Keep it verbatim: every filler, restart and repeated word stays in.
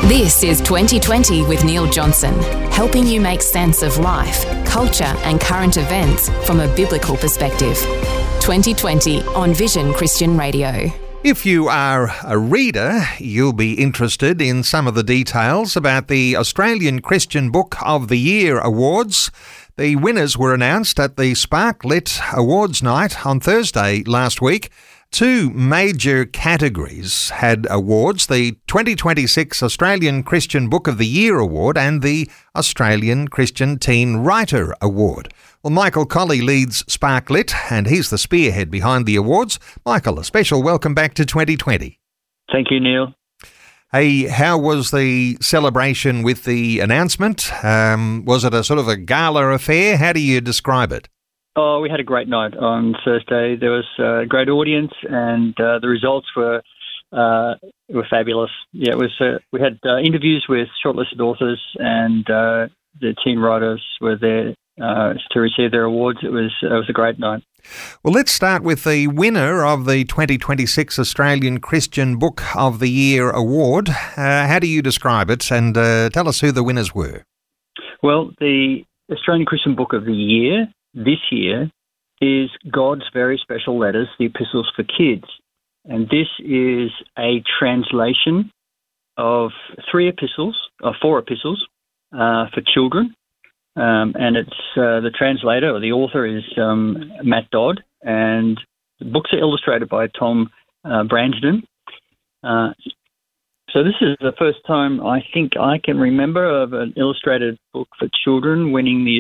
This is twenty twenty with Neil Johnson, helping you make sense of life, culture and current events from a biblical perspective. twenty twenty on Vision Christian Radio. If you are a reader, you'll be interested in some of the details about the Australian Christian Book of the Year Awards. The winners were announced at the Sparklit Awards night on Thursday last week. Two major categories had awards, the twenty twenty-six Australian Christian Book of the Year Award and the Australian Christian Teen Writer Award. Well, Michael Colley leads Sparklit, and he's the spearhead behind the awards. Michael, a special welcome back to twenty twenty. Thank you, Neil. Hey, how was the celebration with the announcement? Um, was it a sort of a gala affair? How do you describe it? Oh, we had a great night on Thursday. There was a great audience, and uh, the results were uh, were fabulous. Yeah, it was. Uh, we had uh, interviews with shortlisted authors, and uh, the teen writers were there uh, to receive their awards. It was it was a great night. Well, let's start with the winner of the twenty twenty-six Australian Christian Book of the Year Award. Uh, how do you describe it, and uh, tell us who the winners were? Well, the Australian Christian Book of the Year this year is God's Very Special Letters, the Epistles for Kids. And this is a translation of three epistles, or four epistles, uh, for children. Um, and it's uh, the translator, or the author, is um, Matt Dodd. And the books are illustrated by Tom uh, Bransden. Uh, so this is the first time I think I can remember of an illustrated book for children winning the